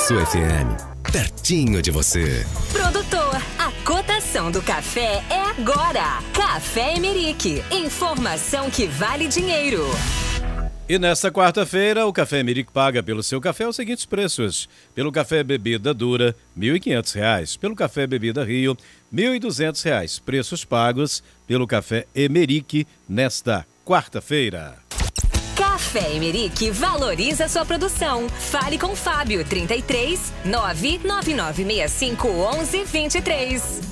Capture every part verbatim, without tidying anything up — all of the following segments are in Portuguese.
Sul F M, pertinho de você. Produtor, a cotação do café é agora. Café Emerick, informação que vale dinheiro. E nesta quarta-feira, o Café Emerick paga pelo seu café os seguintes preços. Pelo café bebida dura, mil e quinhentos reais. Pelo café bebida Rio, mil e duzentos reais. Preços pagos pelo Café Emerick nesta quarta-feira. Café Emerick valoriza sua produção. Fale com Fábio, trinta e três, nove nove nove seis cinco, onze, vinte e três.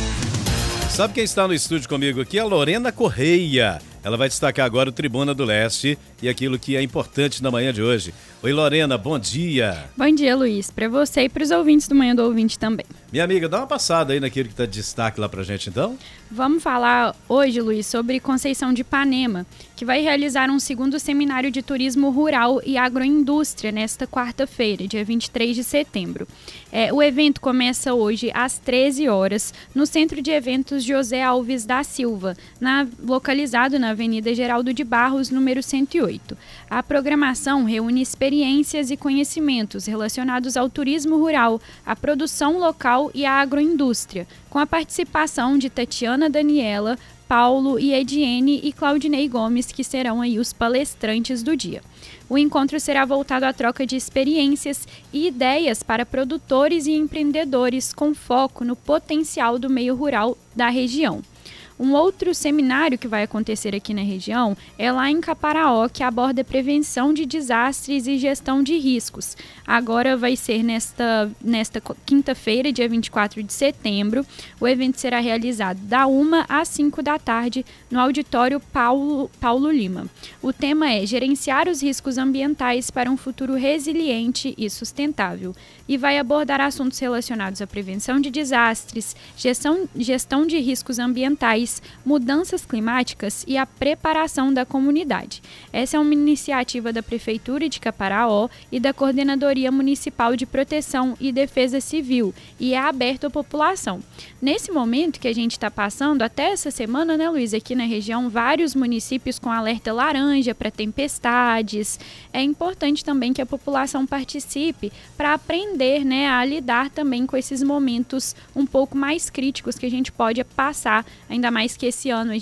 Sabe quem está no estúdio comigo aqui? A Lorena Correia. Ela vai destacar agora o Tribuna do Leste e aquilo que é importante na manhã de hoje. Oi, Lorena, bom dia. Bom dia, Luiz. Para você e para os ouvintes do Manhã do Ouvinte também. Minha amiga, dá uma passada aí naquilo que está de destaque lá pra gente, então. Vamos falar hoje, Luiz, sobre Conceição de Ipanema, que vai realizar um segundo seminário de turismo rural e agroindústria nesta quarta-feira, dia vinte e três de setembro. É, o evento começa hoje às treze horas no Centro de Eventos José Alves da Silva, na, localizado na Avenida Geraldo de Barros, número cento e oito. A programação reúne experiências e conhecimentos relacionados ao turismo rural, à produção local e à agroindústria, com a participação de Tatiana Daniela, Paulo e Ediene e Claudinei Gomes, que serão aí os palestrantes do dia. O encontro será voltado à troca de experiências e ideias para produtores e empreendedores com foco no potencial do meio rural da região. Um outro seminário que vai acontecer aqui na região é lá em Caparaó, que aborda prevenção de desastres e gestão de riscos. Agora vai ser nesta, nesta quinta-feira, dia vinte e quatro de setembro. O evento será realizado da uma às cinco da tarde no auditório Paulo, Paulo Lima. O tema é gerenciar os riscos ambientais para um futuro resiliente e sustentável e vai abordar assuntos relacionados à prevenção de desastres, gestão, gestão de riscos ambientais, mudanças climáticas e a preparação da comunidade. Essa é uma iniciativa da Prefeitura de Caparaó e da Coordenadoria Municipal de Proteção e Defesa Civil e é aberto à população. Nesse momento que a gente está passando, até essa semana, né, Luiz, aqui na região, vários municípios com alerta laranja para tempestades. É importante também que a população participe para aprender, né, a lidar também com esses momentos um pouco mais críticos que a gente pode passar, ainda mais que esse ano